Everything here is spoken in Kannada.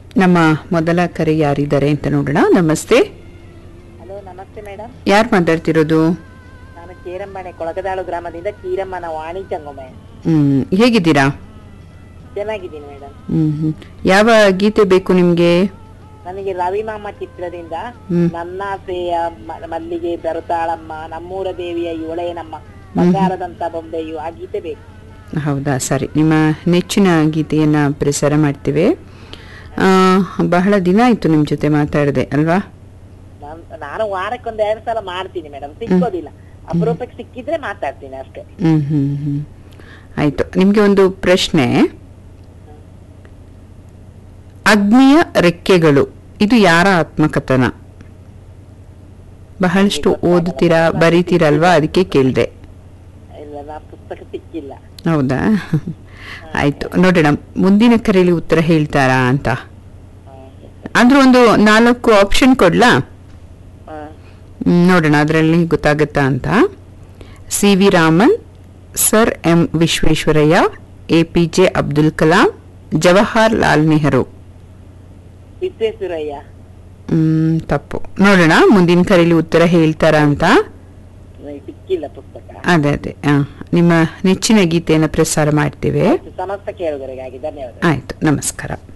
ನಮ್ಮ ಮೊದಲ ಕರೆ ಯಾರಿದ್ದಾರೆ ಅಂತ ನೋಡೋಣ. ನಮಸ್ತೆ. ಹಲೋ, ನಮಸ್ತೆ ಮೇಡಮ್. ಯಾರು ಮಾತಾಡ್ತಿರೋದು? ನಾನು ಕೇರಮ್ಮನೆ ಕೊಳಗದಾಳು ಗ್ರಾಮದಿಂದ ಕೀರಮ್ಮನ ವಾಣಿ ಚಂಗೊಮ್ಮೆ. ಹೇಗಿದ್ದೀರಾ? ಚೆನ್ನಾಗಿದ್ದೀನಿ ಮೇಡಮ್. ಯಾವ ಗೀತೆ ಬೇಕು ನಿಮ್ಗೆ? ನನಗೆ ರವಿಮಾಮ ಚಿತ್ರದಿಂದ ನನ್ನಾಸೆಯ ಮಲ್ಲಿಗೆ ಬರುತ್ತಾಳಮ್ಮ, ನಮ್ಮೂರ ದೇವಿಯ ಇವಳೇ ನಮ್ಮ ಬಂಗಾರದಂತ ಬೊಂಬೆಯು, ಆ ಗೀತೆ ಬೇಕು. ಹೌದಾ, ಸರಿ. ನಿಮ್ಮ ನೆಚ್ಚಿನ ಗೀತೆಯನ್ನ ಪ್ರಸಾರ ಮಾಡ್ತೀವಿ. ಬಹಳ ದಿನ ಆಯ್ತು ನಿಮ್ ಜೊತೆ ಮಾತಾಡದೆ ಅಲ್ವಾ? ನಾನು ವಾರಕ್ಕೊಂದ್ 2 ಸಲ ಮಾಡ್ತೀನಿ ಮೇಡಮ್, ಸಿಕ್ಕೋದಿಲ್ಲ. ಅಪರೂಪಕ್ಕೆ ಸಿಕ್ಕಿದ್ರೆ ಮಾತಾಡ್ತೀನಿ ಅಷ್ಟೇ. ಆಯ್ತು. ನಿಮ್ಗೆ ಒಂದು ಪ್ರಶ್ನೆ. ಅಗ್ನಿಯ ರೆಕ್ಕೆಗಳು ಇದು ಯಾರ ಆತ್ಮಕಥನ? ಬಹಳಷ್ಟು ಓದುತ್ತೀರಾ, ಬರೀತೀರಲ್ವಾ, ಅದಕ್ಕೆ ಕೇಳಿದೆ. ಇಲ್ಲ, ನಾ ಪುಸ್ತಕ ಸಿಕ್ಕಿಲ್ಲ. ಹೌದಾ? ಆಯ್ತು, ನೋಡೋಣ ಮುಂದಿನ ಕರೆಯಲ್ಲಿ ಉತ್ತರ ಹೇಳ್ತಾರಾ ಅಂತ. ಅಂದ್ರೆ ಒಂದು 4 ಆಪ್ಷನ್ ಕೊಡ್ಲಾ? ನೋಡೋಣ ಅದರಲ್ಲಿ ಗೊತ್ತಾಗತ್ತಾ ಅಂತ. CV. Raman, sir M Visvesvaraya, APJ Abdul Kalam, Jawahar Lal Nehru. Visvesvaraya. ತಪ್ಪು. ನೋಡೋಣ ಮುಂದಿನ ಕರೆಯಲ್ಲಿ ಉತ್ತರ ಹೇಳ್ತಾರಾ ಅಂತ. ಸಿಕ್ಕಿಲ್ಲ ಪುಸ್ತಕ. ಅದೇ ನಿಮ್ಮ ನೆಚ್ಚಿನ ಗೀತೆಯನ್ನು ಪ್ರಸಾರ ಮಾಡ್ತೇವೆ. ಸಮಸ್ತ ಕೇಳುಗರಿಗಾಗಿ ಧನ್ಯವಾದ. ಆಯ್ತು, ನಮಸ್ಕಾರ.